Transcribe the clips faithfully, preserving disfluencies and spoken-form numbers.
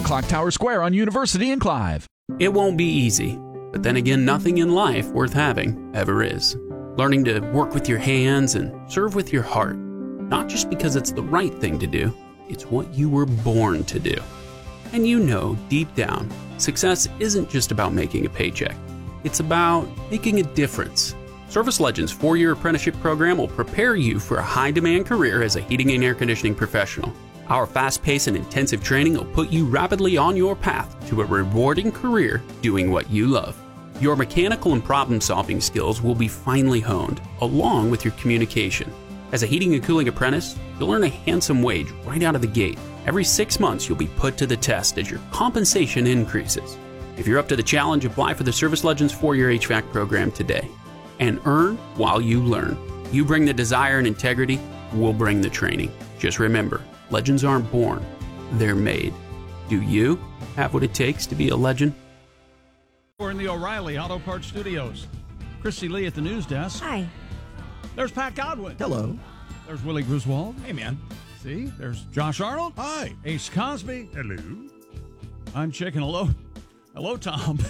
Clock Tower Square on University and Clive. It won't be easy, but then again, nothing in life worth having ever is. Learning to work with your hands and serve with your heart, not just because it's the right thing to do, it's what you were born to do. And you know, deep down, success isn't just about making a paycheck. It's about making a difference. Service Legends four-year apprenticeship program will prepare you for a high-demand career as a heating and air conditioning professional. Our fast-paced and intensive training will put you rapidly on your path to a rewarding career doing what you love. Your mechanical and problem-solving skills will be finely honed, along with your communication. As a heating and cooling apprentice, you'll earn a handsome wage right out of the gate. Every six months, you'll be put to the test as your compensation increases. If you're up to the challenge, apply for the Service Legends four-year H V A C program today. And earn while you learn. You bring the desire and integrity, we'll bring the training. Just remember, legends aren't born, they're made. Do you have what it takes to be a legend? We're in the O'Reilly Auto Parts Studios. Christy Lee at the news desk. Hi. There's Pat Godwin. Hello. There's Willie Griswold. Hey, man. See, there's Josh Arnold. Hi. Ace Cosby. Hello. I'm checking. Hello. Hello, Tom.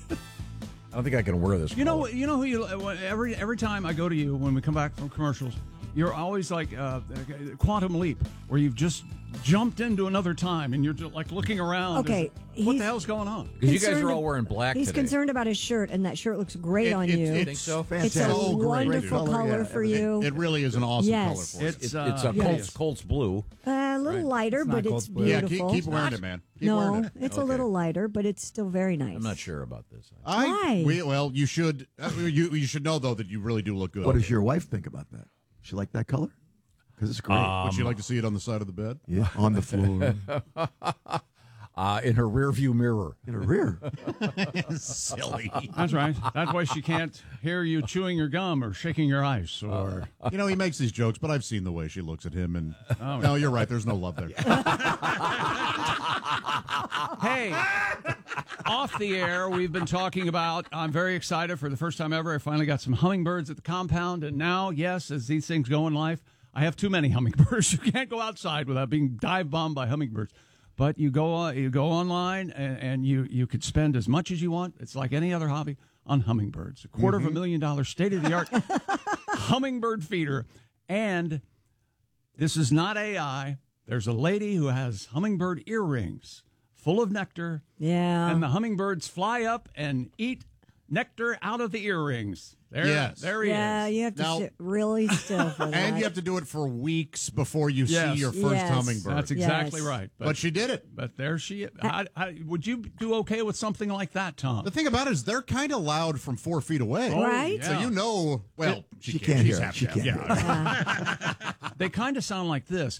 I don't think I can wear this. You know, you know who you every every time I go to you when we come back from commercials, you're always like uh, Quantum Leap, where you've just jumped into another time and you're just like looking around. Okay, Is, what the hell's going on? Because you guys are all wearing black He's today. concerned about his shirt, and that shirt looks great It- on it- you. it's Think so? It's a So great. wonderful Color, color yeah. for you. It really is an awesome Yes. color for It's, it. uh, It's a yeah. Colts, Colts blue. a little lighter, It's not but Cold it's Blue. Yeah, beautiful. keep, keep wearing it, man. Keep no, wearing it. it's a Okay. little lighter, but it's still very nice. I'm not sure about this. I, Why? We, well, you should. Uh, you you should know though that you really do look good. What does your wife think about that? She like that color? Because it's great. Would you like to see it on the side of the bed? yeah, on the floor, Uh, in her rear view mirror. in her rear. Silly. That's right. That's why she can't hear you chewing your gum or shaking your ice. Or You know he makes these jokes, but I've seen the way she looks at him, and Oh, no, you're right. There's no love there. hey, off the air, we've been talking about. I'm very excited for the first time ever. I finally got some hummingbirds at the compound, and now, yes, as these things go in life, I have too many hummingbirds. You can't go outside without being dive bombed by hummingbirds. But you go on, you go online, and, and you you could spend as much as you want. It's like any other hobby on hummingbirds. A quarter of a million dollar state of the art hummingbird feeder, and this is not A I. There's a lady who has hummingbird earrings full of nectar, Yeah. and the hummingbirds fly up and eat nectar out of the earrings. There, Yes. there he yeah, is. you have to Now- sit really still for that. And you have to do it for weeks before you Yes. see your first Yes. hummingbird. That's exactly Yes. right. but she did it. But there she is. I, I, would you do okay with something like that, Tom? The thing about it is they're kind of loud from four feet away. Right? So you know, well, she, She can't, can't she's hear it. half She deaf. can't Yeah. They kind of sound like this.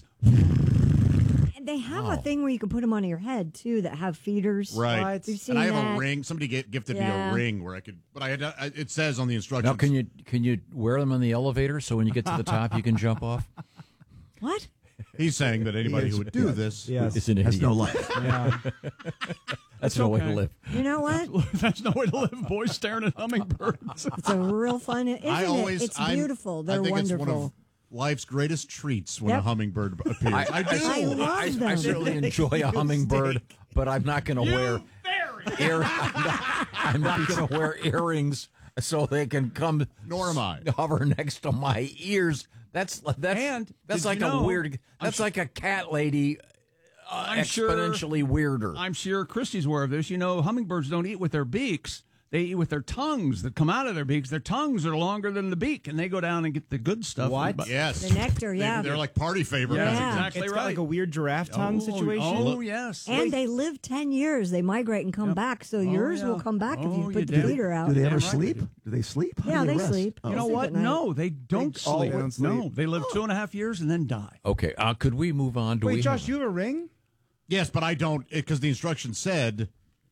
And they have a thing where you can put them on your head, too, that have feeders. Right. You've seen And I have that. a ring. Somebody get, gifted me Yeah. a ring where I could, but I had, I, it says on the instructions. Now, can you can you wear them in the elevator so when you get to the top you can jump off? What? He's saying that anybody who would do this. Yes. It's an Has idiot. no life. Yeah. That's no way to okay. live. You know what? That's no way to live. Boys staring at hummingbirds. It's a real fun, isn't I always, it? It's I'm- beautiful. They're I think wonderful. it's one of life's greatest treats when Yep. a hummingbird appears. I, I, do. I love I, them. I certainly enjoy a hummingbird, but I'm not going to wear ear. I'm not, I'm not going to wear earrings so they can come. Nor am I. Hover next to my ears. That's that's And that's did like you a know- weird. That's su- like a cat lady. Uh, I'm sure- exponentially weirder. I'm sure Christy's aware of this. You know, hummingbirds don't eat with their beaks. They eat with their tongues that come out of their beaks. Their tongues are longer than the beak, and they go down and get the good stuff. What? But- Yes. The nectar, yeah. They, are like party favorites. Yes, Yeah. exactly It's right. got like a weird giraffe tongue oh, situation. Oh, yes. And they live ten years. They migrate and come back, so yours yeah. will come back if Oh, you you put the did. feeder out. Do they ever Damn right sleep? they do. Do they sleep? How Yeah, do they rest? sleep. Oh. You know Sleep what? at night. No, they don't They- oh, sleep. they don't No, sleep. they live two and a half years and then die. Okay, uh, could we move on? Do Wait, we Josh, have- you have a ring? Yes, but I don't, because the instructions said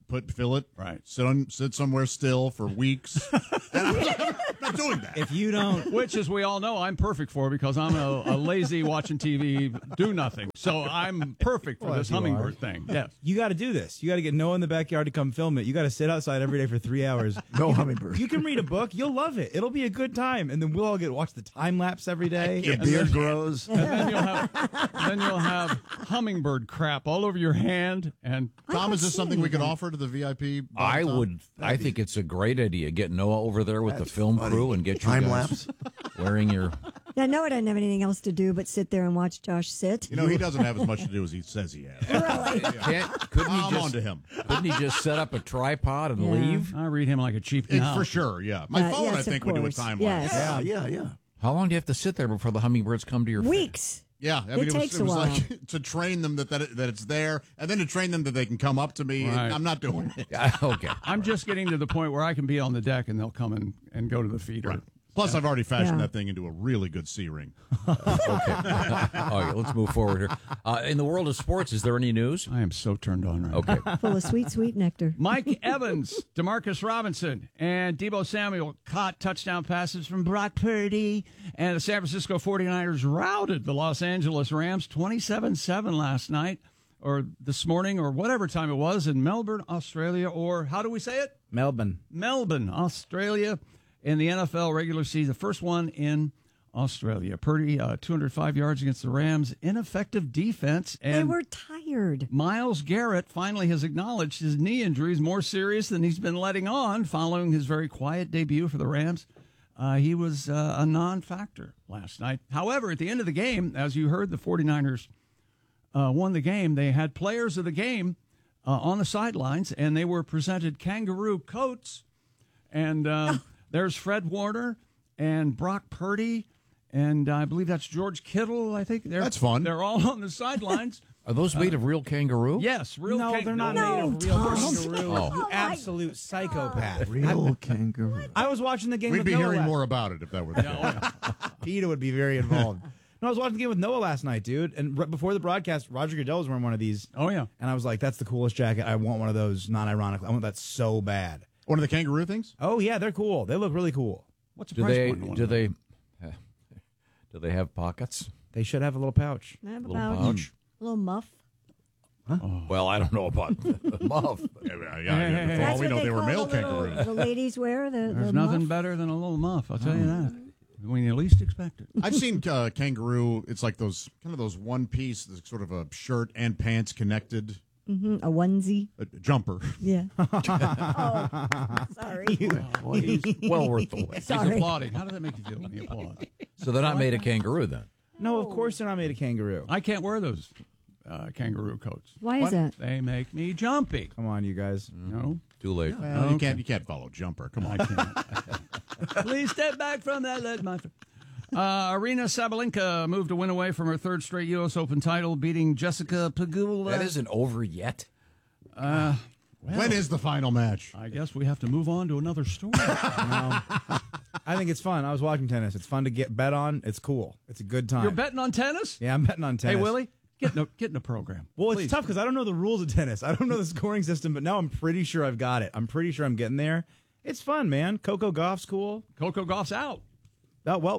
put fill it. Right. Sit on sit somewhere still for weeks. I'm not doing that. If you don't, Which, as we all know, I'm perfect for because I'm a, a lazy watching T V, do nothing. So I'm perfect for Well, this you hummingbird are. thing. Yes. you got to do this. You got to get Noah in the backyard to come film it. You got to sit outside every day for three hours. No hummingbird. You can read a book. You'll love it. It'll be a good time, and then we'll all get to watch the time lapse every day. Your beard grows. And then you'll have then you'll have hummingbird crap all over your hand. And Tom, is this something we could that. offer to the V I P? I Tom? would. I think it's a great idea. Get Noah over there with the film funny. crew and get you Time guys lapse. wearing your. Yeah, Noah doesn't have anything else to do but sit there and watch Josh sit. You know, he doesn't have as much to do as he says he has. Really? Can't, couldn't he I'm just? on to him. Couldn't he just set up a tripod and Yeah. leave? I read him like a cheap It- cow. for sure, yeah. My Uh, phone, yes, I of think, would do a course. time Yes. lapse. Yeah, yeah, yeah. How long do you have to sit there before the hummingbirds come to your face? Weeks. Yeah, I It mean, it, takes was, a it was while. like to train them that, that it, that it's there, and then to train them that they can come up to me. Right. I'm not doing it. Okay. I'm just getting to the point where I can be on the deck and they'll come and, and go to the feeder. Right. Plus, I've already fashioned Yeah. that thing into a really good C ring. Okay. All right, let's move forward here. Uh, in the world of sports, is there any news? I am so turned on right now. Okay. Full of sweet, sweet nectar. Mike Evans, Demarcus Robinson, and Deebo Samuel caught touchdown passes from Brock Purdy. And the San Francisco forty-niners routed the Los Angeles Rams twenty-seven seven last night, or this morning, or whatever time it was, in Melbourne, Australia, or how do we say it? Melbourne. Melbourne, Australia, in the N F L regular season, the first one in Australia. Purdy, uh, two hundred five yards against the Rams. Ineffective defense. And They were tired. Miles Garrett finally has acknowledged his knee injury is more serious than he's been letting on following his very quiet debut for the Rams. Uh, he was uh, a non-factor last night. However, at the end of the game, as you heard, the forty-niners uh, won the game. They had players of the game uh, on the sidelines, and they were presented kangaroo coats. And uh, there's Fred Warner and Brock Purdy, and I believe that's George Kittle, I think. They're, That's fun. They're all on the sidelines. Are those made of real kangaroo? Yes, real no, kang- they're not No, made of real Tom. kangaroo. Oh. You absolute psychopath. Real kangaroo. I was watching the game We'd with be Noah hearing last- more about it if that were the case. Peter would be very involved. No, I was watching the game with Noah last night, dude. And right before the broadcast, Roger Goodell was wearing one of these. Oh, yeah. And I was like, that's the coolest jacket. I want one of those, non-ironically. I want that so bad. One of the kangaroo things? Oh, yeah, they're cool. They look really cool. What's the Do price they? point on one Do of they? Do they have pockets? They should have a little pouch. I have Little about pouch. a little muff. Well, I don't know about muff. Yeah, yeah, yeah. For all That's we what know, they they were call male the little- kangaroos. The ladies wear the, There's the nothing muff. better than a little muff, I'll tell you that. When you least expect it. I've seen uh, kangaroo. It's like those kind of those one piece, sort of a shirt and pants connected Mhm, a onesie. uh, jumper. Yeah. oh, sorry. Well, he's well worth the wait. He's Sorry. applauding. How does that make you feel when you applaud? So they're not made of kangaroo then? No, of course they're not made of kangaroo. I can't wear those uh, kangaroo coats. Why is that? They make me jumpy. Come on, you guys. No, Too late. Well, you Okay. can't you can't follow jumper. Come on. I can't. Please step back from that, let my. Uh, Arena Sabalenka moved a win away from her third straight U S Open title, beating Jessica Pegula. That isn't over yet. When is the final match? I guess we have to move on to another story. I think it's fun. I was watching tennis. It's fun to get bet on. It's cool. It's a good time. You're betting on tennis? Yeah, I'm betting on tennis. Hey, Willie, get in a, get in a program. Well, it's Please. tough because I don't know the rules of tennis. I don't know the scoring system, but now I'm pretty sure I've got it. I'm pretty sure I'm getting there. It's fun, man. Coco Gauff's cool. Coco Gauff's out. Oh, well.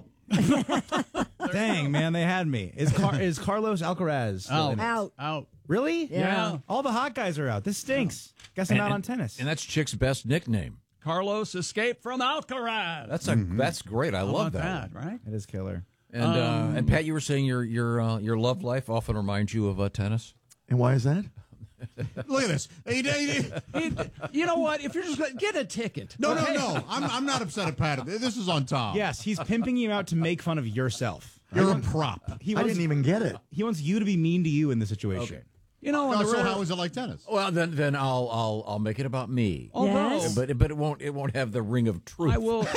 Dang, man, they had me. Is Car- is Carlos Alcaraz still Out. in it? Out. Out. Really? Yeah. All the hot guys are out. This stinks. Guess I'm And- not on and- tennis. And that's Chick's best nickname. Carlos escaped from Alcaraz. That's a that's great. I How love about that. that, right? It is killer. And uh, and Pat, you were saying your your uh, your love life often reminds you of uh, tennis. And why is that? Look at this. Hey, hey, hey. He- you know what? If you're just gonna get a ticket. No, no, okay? no. I'm I'm not upset at Pat. This is on Tom. Yes, he's pimping you out to make fun of yourself. You're a prop. He I wants, didn't even get it. he wants you to be mean to you in the situation. Okay. You know, on No, the so rare- how is it like tennis? Well, then then I'll I'll I'll make it about me. although Yes. But but it won't it won't have the ring of truth. I will,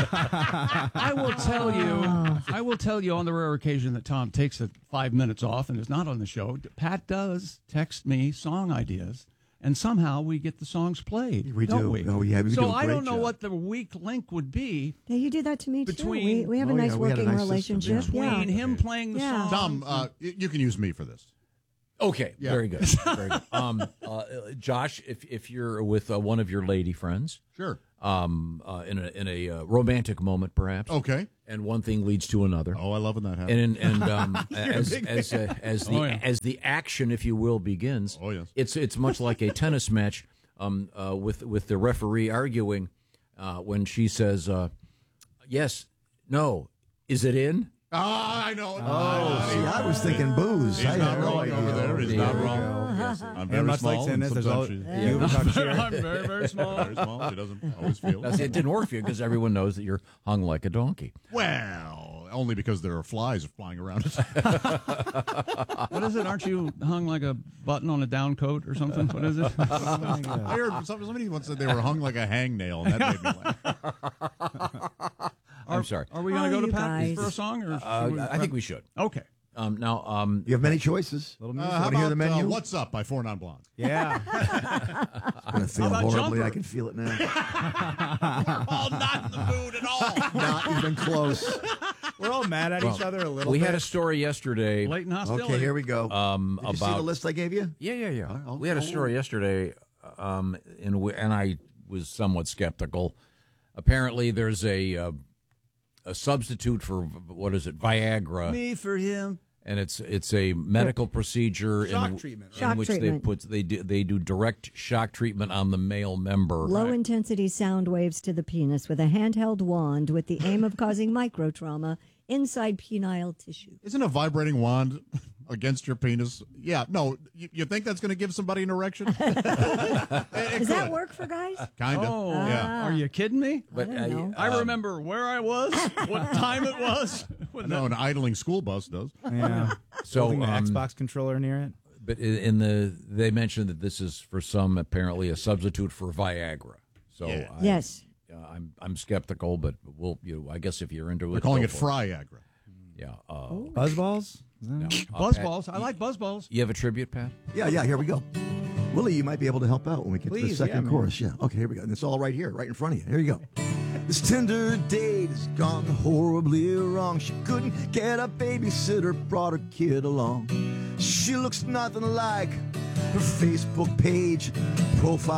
I will tell you, I will tell you on the rare occasion that Tom takes a five minutes off and is not on the show. Pat does text me song ideas, and somehow we get the songs played. We don't do. We? Oh, yeah, we so do a I great don't know job. what the weak link would be Yeah, you do that to me Between- too. We, we have a Oh, nice yeah, we had a working nice system, relationship. yeah. between Yeah. him playing the Yeah. song. Tom, uh, y- you can use me for this. Okay, Yeah. very good. Very good. Um, uh, Josh, if if you're with uh, one of your lady friends, Sure. um, uh, in a in a uh, romantic moment, perhaps, Okay. and one thing leads to another, Oh, I love when that happens. and and um, as as uh, as the Oh, yeah. as the action, if you will, begins. Oh, yes. It's it's much like a tennis match, um, uh, with with the referee arguing uh, when she says, uh, "Yes, no, is it in?" Ah, I know. Oh, see, I was thinking booze. He's I not had no wrong idea. over there. He's There not we wrong. go. Yes. I'm And very much like small. tennis, and there's all, sometimes you she's talk shit. I'm very, very small. very small. She doesn't always feel. Now, see, it didn't work for you because everyone knows that you're hung like a donkey. Well, only because there are flies flying around. What is it? Aren't you hung like a button on a down coat or something? What is it? I heard some- somebody once said they were hung like a hangnail, and that made me laugh. I'm sorry. Are we going to Oh, go to you Pat's guys. for a song? Or Uh, should we I think we should. Okay. Um, now, um, You have many choices. Little Uh, music. how Wanna hear the about, uh, menu? What's Up by Four Non Blondes? Yeah. I'm going to feel about horribly. Jumper? I can feel it now. Oh, not in the mood at all. Not even close. We're all mad at each other a little we bit. had a story yesterday. Blatant hostility. Okay, here we go. Um, Did you see about the list I gave you? yeah, yeah, yeah. All right, I'll- we had a I'll- story yesterday, um, in wh- and I was somewhat skeptical. Apparently, there's a uh, a substitute for what is it, Viagra, Me for him. and it's it's a medical procedure Shock in, treatment, right? in Shock which treatment. they put they do they do direct shock treatment on the male member. Low intensity sound waves to the penis with a handheld wand with the aim of causing micro trauma inside penile tissue. Isn't a vibrating wand against your penis? Yeah, no. You, you think that's going to give somebody an erection? It- it Does that could. work for guys? Kind of. Oh, yeah. Are you kidding me? But I don't know. I remember where I was, what time it was. when No, an idling school bus does. Yeah. So, Holding the um, Xbox controller near it. But i- in the they mentioned that this is for some apparently a substitute for Viagra. So Yeah. I, Yes. uh, I'm I'm skeptical, but we'll you I guess if you're into They're it, calling go it for Fryagra. Yeah. Uh, Buzzballs? Is that- no. Uh, Pat, Buzzballs. I like buzzballs. you have a tribute, Pat? Yeah, yeah, here we go. Willie, you might be able to help out when we get to the Please, second yeah, man. chorus. Yeah, okay, here we go. And it's all right here, right in front of you. Here you go. This tender date has gone horribly wrong. She couldn't get a babysitter, brought her kid along. She looks nothing like her Facebook page profile.